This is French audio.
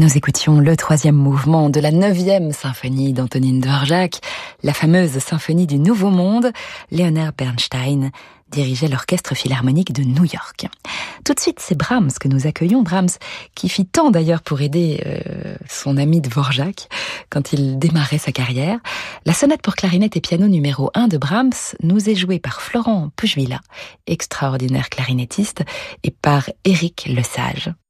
Nous écoutions le 3e mouvement de la 9e symphonie d'Antonin Dvorak, la fameuse symphonie du Nouveau Monde. Leonard Bernstein dirigeait l'orchestre philharmonique de New York. Tout de suite, c'est Brahms que nous accueillons. Brahms qui fit tant d'ailleurs pour aider son ami Dvorak quand il démarrait sa carrière. La sonate pour clarinette et piano numéro 1 de Brahms nous est jouée par Florent Pujvila, extraordinaire clarinettiste, et par Éric Lesage.